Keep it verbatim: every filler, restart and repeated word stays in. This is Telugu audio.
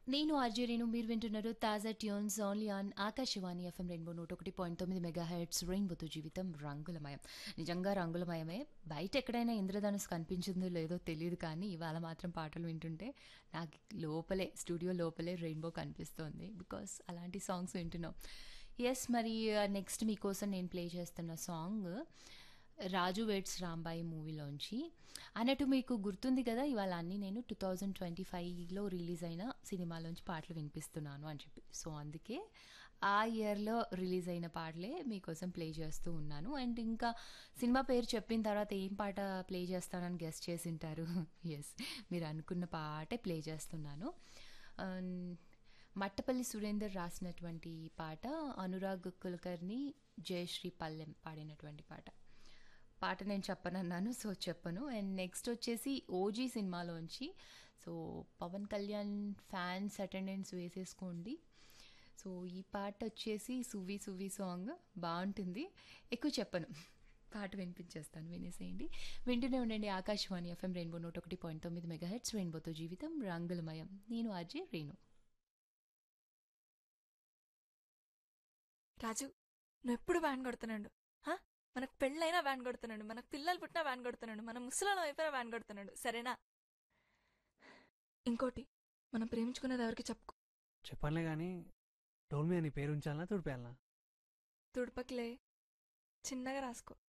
నేను ఆర్జే రేణు మీరు వింటున్నారు తాజా tunes only on Akashvani FM rainbow నూట ఒకటి పాయింట్ తొమ్మిది మెగా హెడ్స్ రెయిన్బోతో జీవితం రంగులమయం. నిజంగా రంగులమయమే. బయట ఎక్కడైనా ఇంద్రధనుసు కనిపించిందో లేదో తెలియదు కానీ ఇవాళ మాత్రం పాటలు వింటుంటే నాకు లోపలే స్టూడియో లోపలే రెయిన్బో కనిపిస్తోంది. బికాస్ అలాంటి సాంగ్స్ వింటున్నాం. ఎస్, మరి నెక్స్ట్ మీకోసం నేను ప్లే చేస్తున్న సాంగ్ రాజు వెడ్స్ రాంబాయి మూవీలోంచి. అన్నట్టు మీకు గుర్తుంది కదా, ఇవాళ అన్నీ నేను టూ థౌజండ్ ట్వంటీ ఫైవ్లో రిలీజ్ అయిన సినిమాలోంచి పాటలు వినిపిస్తున్నాను అని చెప్పి. సో అందుకే ఆ ఇయర్లో రిలీజ్ అయిన పాటలే మీకోసం ప్లే చేస్తూ ఉన్నాను. అండ్ ఇంకా సినిమా పేరు చెప్పిన తర్వాత ఏం పాట ప్లే చేస్తానని గెస్ట్ చేసి ఉంటారు. ఎస్, మీరు అనుకున్న పాటే ప్లే చేస్తున్నాను. అండ్ మట్టపల్లి సురేందర్ రాసినటువంటి పాట, అనురాగ్ కులకర్ణి, జయశ్రీ పల్లెం పాడినటువంటి పాట. పాట నేను చెప్పనన్నాను, సో చెప్పను. అండ్ నెక్స్ట్ వచ్చేసి OG సినిమాలోంచి. So Pawan Kalyan fans attendance వేసేసుకోండి. సో ఈ పాట వచ్చేసి సువ్వి సువ్వి సాంగ్ బాగుంటుంది. ఎక్కువ చెప్పను, పాట వినిపించేస్తాను, వినేసేయండి. వింటూనే ఉండండి ఆకాశవాణి ఎఫ్ఎం రెయిన్బో నూట ఒకటి పాయింట్ తొమ్మిది మెగా హెడ్స్, రెయిన్బోతో జీవితం రంగులమయం. నేను అజయ్ రేణు. రాజు, నువ్వు ఎప్పుడు వ్యాన్ కొడుతున్నాడు? హా? మనకు పెళ్ళైనా వ్యాన్ కొడుతున్నాడు, మనకు పిల్లలు పుట్టినా వ్యాన్ కొడుతున్నాడు, మన ముసలాళ్ళం అయిపోయినా వ్యాన్ కొడుతున్నాడు, సరేనా? ఇంకోటి, మనం ప్రేమించుకునేది ఎవరికి చెప్పుకో. చెప్పనులే గాని డోల్మీ అని పేరు ఉంచాలనా తుడిపేయాలనా? తుడుపకిలే, చిన్నగా రాసుకో.